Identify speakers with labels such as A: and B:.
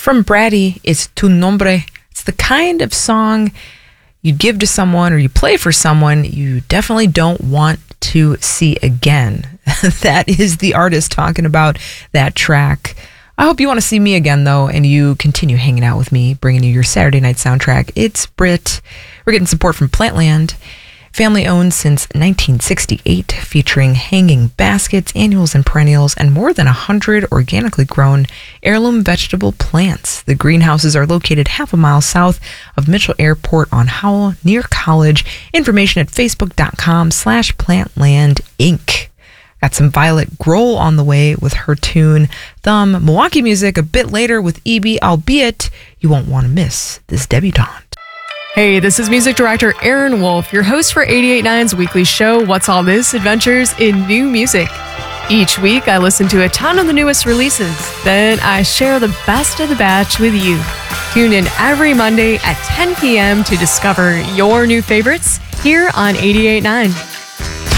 A: From Brady, it's Tu Nombre. It's the kind of song you give to someone or you play for someone you definitely don't want to see again. That is the artist talking about that track. I hope you want to see me again, though, and you continue hanging out with me, bringing you your Saturday night soundtrack. It's Brit. We're getting support from Plantland, family owned since 1968, featuring hanging baskets, annuals and perennials, and more than 100 organically grown heirloom vegetable plants. The greenhouses are located half a mile south of Mitchell Airport on Howell, near College. Information at facebook.com/plantlandinc. Got some Violet Grohl on the way with her tune Thumb. Milwaukee music a bit later with EB, albeit you won't want to miss this debutante.
B: Hey, this is music director Aaron Wolf, your host for 88.9's weekly show, What's All This? Adventures in New Music. Each week, I listen to a ton of the newest releases. Then I share the best of the batch with you. Tune in every Monday at 10 p.m. to discover your new favorites here on 88.9.